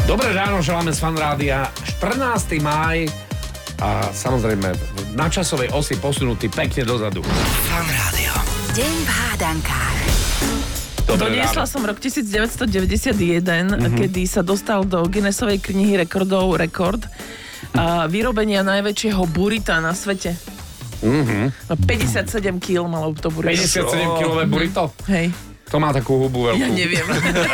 Dobré ráno, želáme z Fan Rádia. 14. máj a samozrejme na časovej osi posunutý pekne dozadu. Fan Rádio. Deň v hádankách. Doniesla som rok 1991, kedy sa dostal do Guinnessovej knihy rekordov vyrobenia najväčšieho burrita na svete. 57 kg malo to burrito. 57-kilové burrito? Hej. To má takú hubu veľkú. Ja neviem.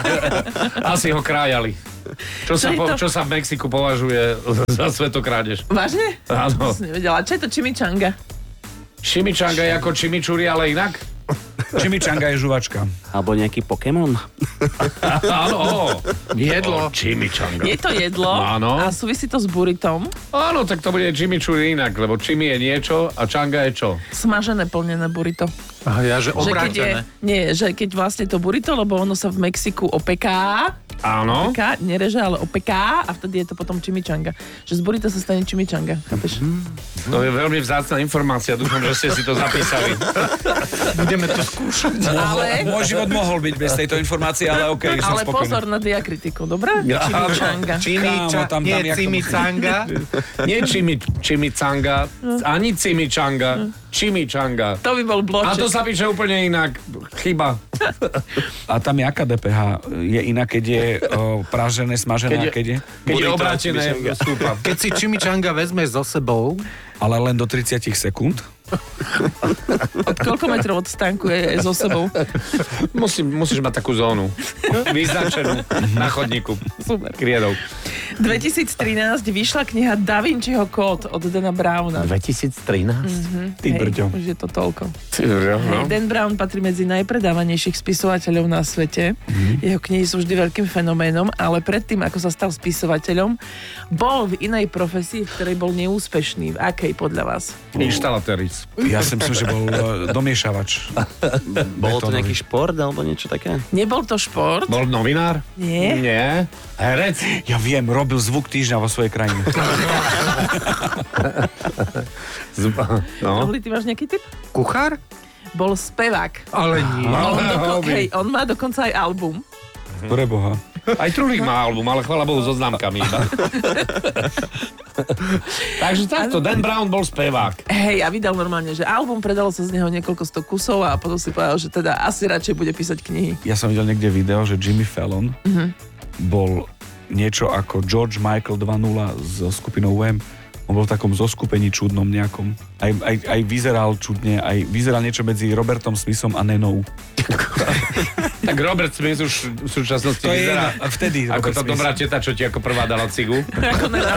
Asi ho krájali. Čo sa v Mexiku považuje za svetokrádež? Vážne? Áno. Som nevedela. Čo je to chimichanga? Chimichanga je ako chimichurri, ale inak? Chimichanga je žuvačka. Alebo nejaký Pokémon. Áno, jedlo. Chimichanga. Je to jedlo Áno. a súvisí to s burritom. Áno, tak to bude chimichurri inak, lebo chimi je niečo a changa je čo? Smažené plnené burito. Aha, ja, že Že keď vlastne to burito, lebo ono sa v Mexiku opeká, Áno. nereže, ale opeká a vtedy je to potom chimichanga. Že z burita sa stane chimichanga, chápeš? To je veľmi vzácna informácia, dúfam, že ste si to zapísali. budeme to skúšať. Môj život mohol byť bez tejto informácie, ale okej, som Ale spokojný. pozor na diakritiku, dobrá? Chimichanga. Nie chimichanga, nie chimichanga, ani chimichanga, chimichanga. To by bol A to bloček. sa píše úplne inak. Chyba. A tam jaká DPH? Je iná, keď je pražené, smažené, keď je? Keď je obrátené, stúpa. Keď si chimichanga vezmeš so sebou, Ale len do 30 sekúnd? Od koľko metrov od stánku je so sebou? Musíš mať takú zónu. Vyznačenú na chodníku. Super. Kriedou. 2013 vyšla kniha Da Vinciho kód od Dana Browna. 2013? Ty brďo. Už je to toľko. No. Dan Brown patrí medzi najpredávanejších spisovateľov na svete. Jeho knihy sú vždy veľkým fenoménom, ale predtým, ako sa stal spisovateľom, bol v inej profesii, v ktorej bol neúspešný. V akej podľa vás? Inštalatéris. Ja si myslím, že bol domiešavač. Bolo to Betónový. nejaký šport alebo niečo také? Nebol to šport? Bol novinár? Nie. Nie. Herec? Ja viem, robil zvuk týždňa vo svojej krajine. No. Rohli, ty máš nejaký tip? kuchár? Bol spevák. Ale nie. On má dokonca aj album. Pre Boha. Aj Trulík má album, ale chvála Bohu so známkami iba. Takže takto, Dan Brown bol spevák. Hej, a vydal normálne, že album, predalo sa z neho niekoľko sto kusov a potom si povedal, že teda asi radšej bude písať knihy. Ja som videl niekde video, že Jimmy Fallon bol niečo ako George Michael 2.0 so skupinou Wham. On bol v takom zoskupení čudnom nejakom. Aj vyzeral čudne, aj vyzeral niečo medzi Robertom Smithom a Nenou. Tak Robert Smith už v súčasnosti To je vyzerá vtedy ako Robert tá Smith. dobrá teta, čo ti ako prvá dala cigu. Ako Nena.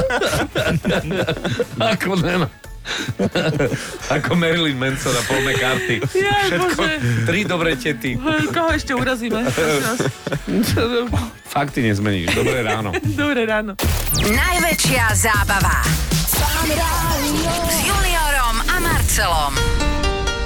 Ako Nena. Ako Marilyn Manson a Paul McCartney. Jaj, Všetko, Bože. 3 dobré tety. Hej, koho ešte urazíme? Fakty nezmeníš. Dobré ráno. Dobré ráno. Najväčšia zábava. S Juniorom a Marcelom.